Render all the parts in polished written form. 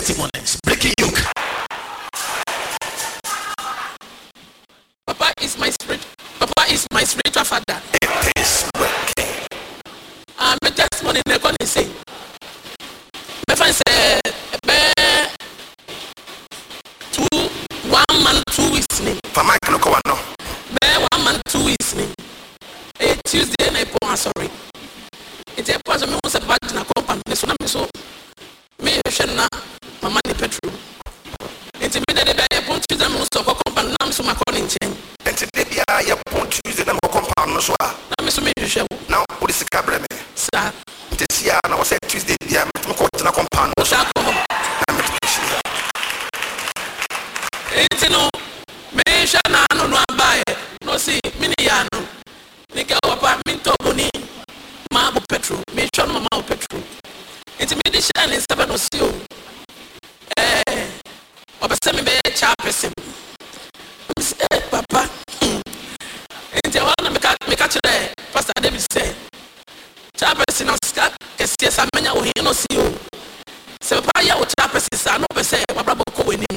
testimonies. Breaking yoke. Papa is my spiritual father. It is working. My testimony they're going to say. My friend said, 1 month 2 weeks name. For my clock, no. 1 month 2 weeks name. Tuesday night, sorry. It's a person who was a bad in a company. So I'm so me shana mama ni petrol. It's immediately by a point to them most of a company. I'm so my calling chain. And today, I point to the number compound. So I'm so maybe show. Now, what is the cabaret? Sir, this year, and I was saying Tuesday, I'm going to compound. It's no, me shana no buy no see miniano. Nika apartment boni mabu petrol. Me shana mama petrol. It's me shana is 7 or so. Obasemi be chairperson. Papa. It's one me catch there. Pastor David say. Chairperson of Scott, yes, I mean, you know, see you. So, Papa, ya chairperson, I know, per se, my brother, him.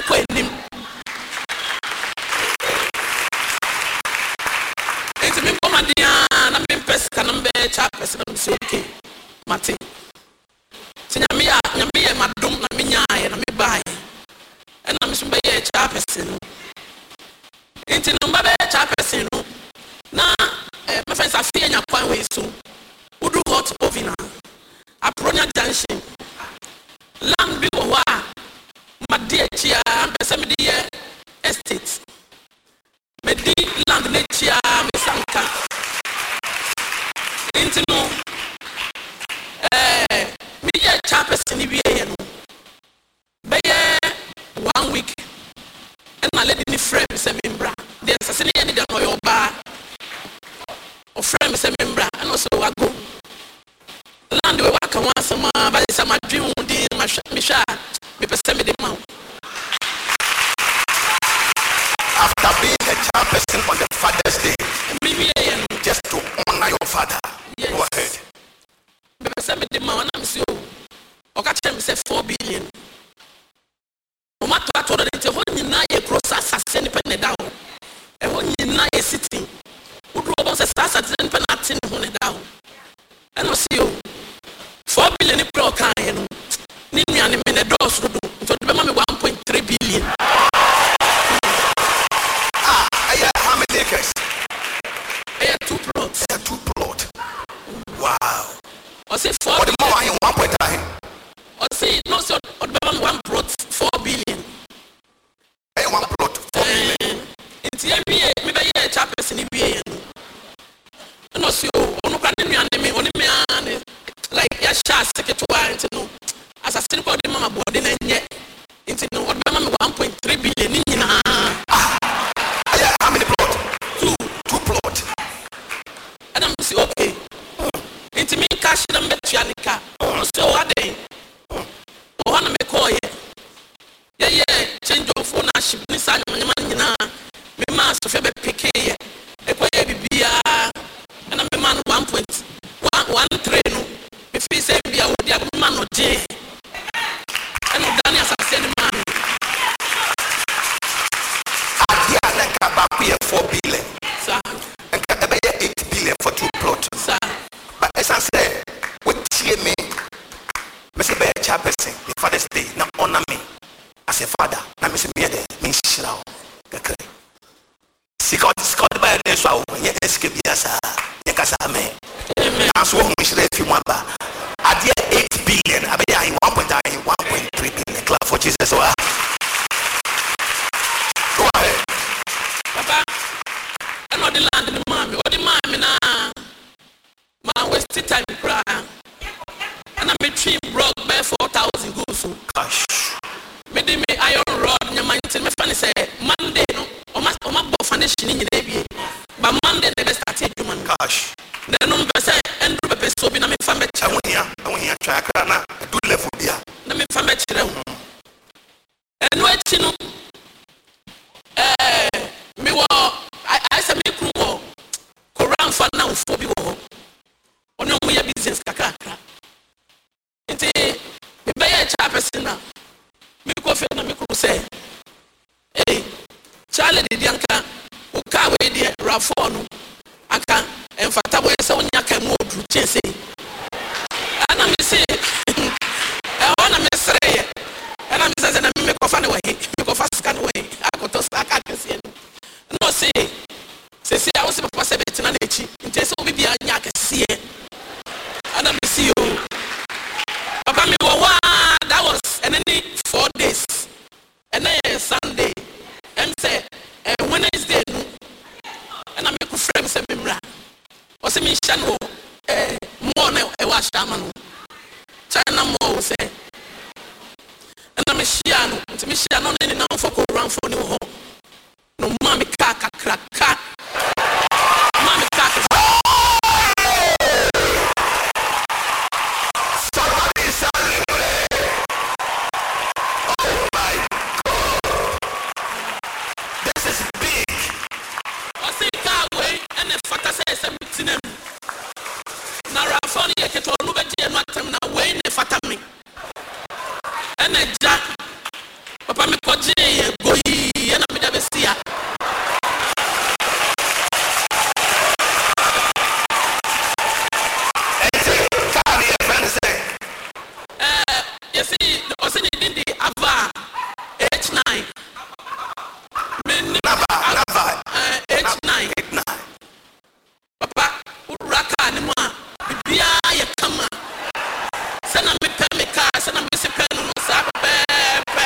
It's me, Commandian, I'm in Pest, and I'm there, chairperson, I'm so okay. Martin. Sinyamia, Yamia, my doom, Namina, and I'm by. And I'm some bay chairperson. It's in number chairperson. Now, my friends are fearing your point way soon. Who do what ovina? A pronya junction. Land be wa. My dear chia, some dear estate. Me di land nature, me sanka. Into no. Me ya chappers in the be 1 week. And I let in the frame say membra. There's a senior need to know your bar. Or frame say membra, and also I go. Land we work once a month, but it's a my dream, my Misha, me percent the mount. After being a chairperson on the Father's Day, Maybe just to honor your father. Yes. Go ahead. Me percent the mount, I'm so. Or catch him say 4 billion. No matter what, it's a whole night process, I send it down. A whole night sitting. Who drove us a stars at the penalty down. And I'll see you. 4 billion pro kind. Need me and a doors to do. So remember 1.3 billion. How many acres? 2 plots. 2 plots. Wow. Or say 4 What the more in 1.9? Or say no, so remember 1 plot 4 billion. 1 plot 4 billion. It's MBA, maybe a chappers in the and also, on the like a shot secretary to know. As I still got the mama body and yet, into no 1.3 billion. How many plots? 2 plots. And I'm say, okay. Into me cash them Yanika. So what day? Oh, I may call it. Yeah, change your phone. I ship this animal. Me master for PK. And I'm a man 1.1 train. If he say be a man or J. And Daniel said, man. I like about 4 billion. Sir. And 8 billion for 2 plots. Sir. But as I say, what see me, Mr. Bear Chappers, the Father's Day, now honor me as a father. Now, Mr. Bear, me shroud. Okay. Scott by the show, yes, Kibiasa, Yakasame. That's what we should have you want. At the 8 billion, I mean, 1.3 billion. Clap for Jesus. Go ahead. Papa, I know the land in the mommy. What the mommy now? My wasted time cry. And I'm a tree broke by 4,000 goose. Gosh. Me iron rod in your mind. Me funny say Monday no. My foundation in the but Monday the best started human. Gosh. Then no person and do the so be na me family. I want here try na do level there. Na me family. And what you know? Me wa I say me kru Koran fa na for bi wo. Ono mo ya business kakaka. Nti me be ya cha person na salad di anka uka we di rafo no aka emfata boy se onya ka mu odru chese ana me se ona me sreye ana me se na me ko fa ne we me ko fa scan we akoto saka kese no se se a wo se papa se betina na echi nte se obi bia nya kese ana me see you papa me wa that was and then 4 days and then Sunday and say Wednesday no and I make a frame say mimra o se mi shano mo na e wa shama no china mo say and I me shia no nti me shia no ne na for ko run for ni ho no mami kaka kraka mami kaka papa me koje go yi na me da besia you see o se ni di ava H9 me ava H9 papa uraka ni mo bibia ye kama sana me pe me ka sana me se pe no sa pepe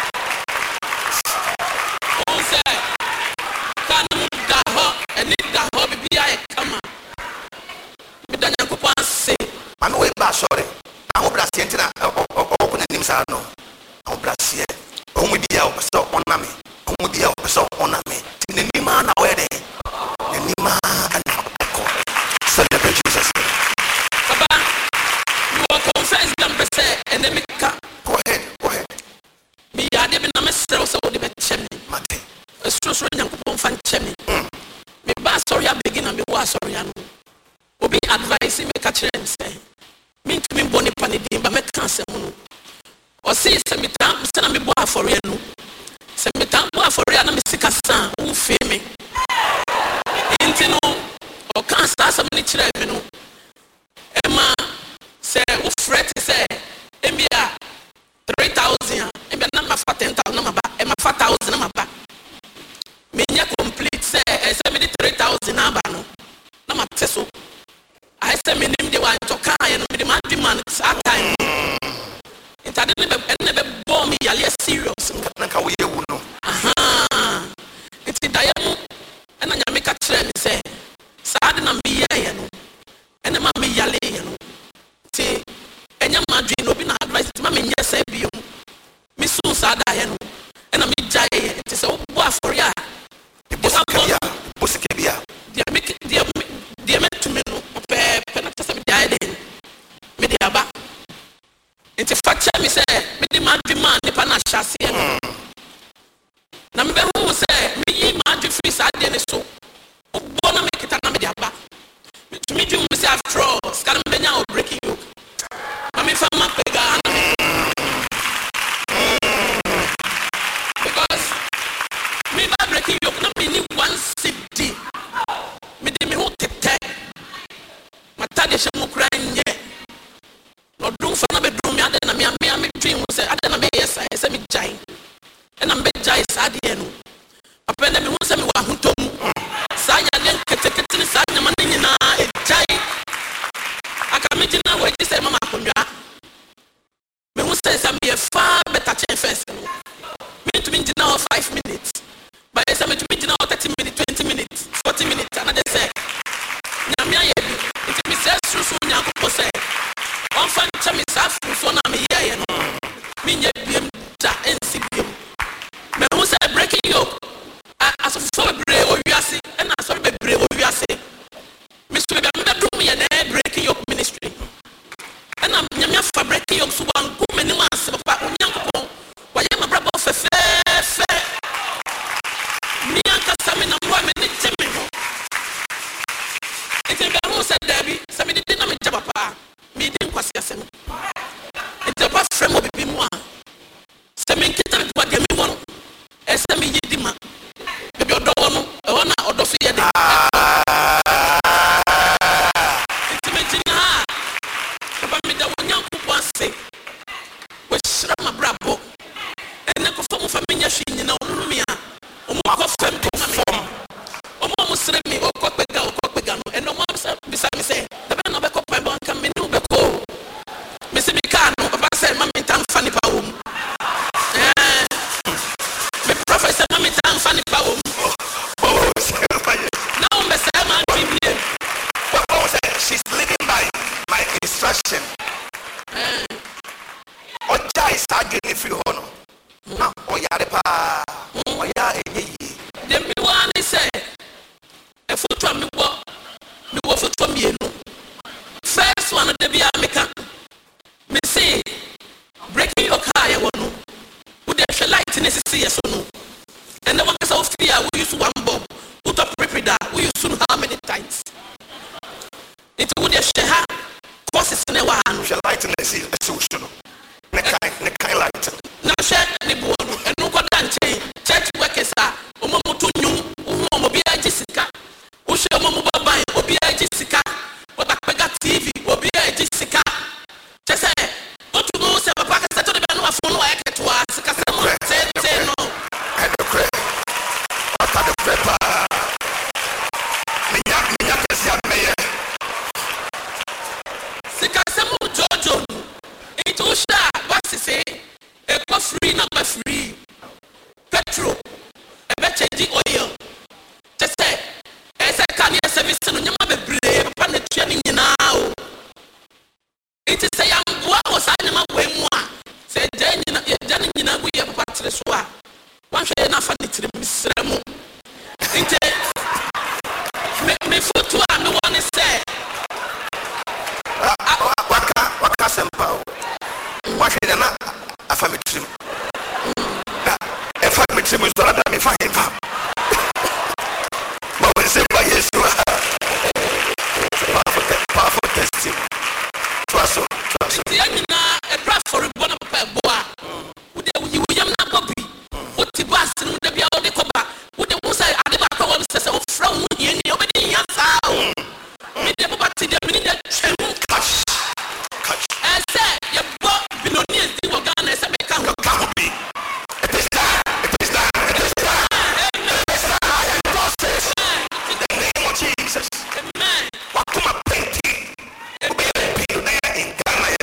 o se kan mu da ho eni da ho bibia ye kama me da nyanko pa se manu we ba sorry na ho bra se ntina o ko nim sa no o bra se o mu dia o so ona me o mu dia o so ona me tin ni ma na we de ni ma kan ko celebrate Jesus. Papa, you are confessed them say and then go ahead me ya de na me strow so de betchem mate so nyankopon fan chem me ba sorry I begin and me wa sorry anu obi advice me ka kire me say me to me boni panidi ba me kan se mu no o say se me tam se na me bo afore anu se me tam bo afore na me sika san u fe me intino o kan sa sa me kire me no ema se u fret se embia 3,000 embia na ma fa 10,000 na ma ba e ma fa 1,000 na ma ba me nya complete se me di 3,000 na ba no na ma teso I say me nim de wa to kan ye no me de ma dwi man sa time intade ne be bomb me ya serious na ka we wu no aha enti daye mu na nya me ka kire me se sa de na me ye no ene ma me yale ye no ti enya ma dwi no bi na advice ti ma me nya sa bi me so sa da ye no ena me jaye ti se wo afori a bosikebia dia me to me no pepe na tsa me jaye de me dia ba enti facha me se me di ma dwi man ne pa na hyase ye no na me be hu se me yi ma dwi free sa de ne so bo na me kita na me dia ba to me dwi me se after all ska me nya o breaking yoke mami fama pega because me ba breaking yoke na me ni one city me de me ho tete mata de shemu kra nye no dum fa na be dum me ade na me dream say ade na me yes say me jai e na me jai sa de no papa na me hu say me wa huntom sa ya den kete ni sa nyama ni na e jai aka me jina we say mama konwa me hu say some be far better change first no me to me jina 5 minutes but say me to me jina 30 minutes 20 minutes 40 minutes and I say nyame aye bi it me say susu nyanko say on fan chami sa so na me ye no me nye biem da ensi biem me hu say breaking yoke as for bre o wiase and as for bre o wiase me so be me do me na breaking yoke ministry and am nyame afa breaking yoke so wan go me ni ma se papa onyankopon wa ye ma brabo fefe mi anka sa me na mo me ni temi no enti be hu say dabi sa me di na me jabapa me di nkwasi asem enti pa frem obi bi mu a se me nkita me kwa de me wono e se me yidi ma Eco free, number free. Petrol, a better oil. Just say, as I can hear service and you might be brave upon the training now. It is a young boy was animal way more. Say, Jenny, we have a battery swap. One should enough for it to be ceremony. Me foot to am no one say. Waka sempa. What is na afami trim. Na afami trim is rather me find him. But we say by yes. Powerful testing. Trust. The enina a draft for a bona boa. Would you yam na bobby? What the bus and the be all the cover? Would the one say at the back of the says from you nobody answer. Me the bobby the minute cash. I said your book billionaires the organ as a mechanic can be. It is that. In the name of Jesus. Amen. What come up plenty? Billionaire in Ghana.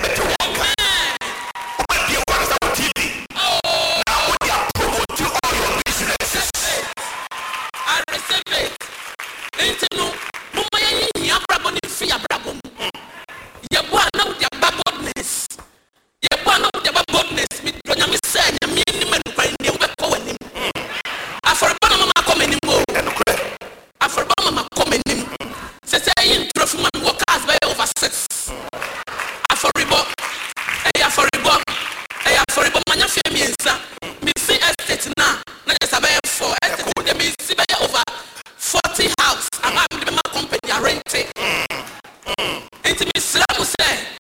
I receive it. Into Mumaya, Yabrabon, Fiabrabon. Yabuana with your boldness. Yabuana with your boldness. Me, when you say, you mean him and find you were calling him. I for Panama coming in more. I for Panama coming in. Say, intro from my workers by over 6. I for Rebo. I for Rebo. I for Rebo, my family, sir. Me see estate now. Let's have a 4 estate. Me see over 40 house. I'm the company renting. Into me Islam say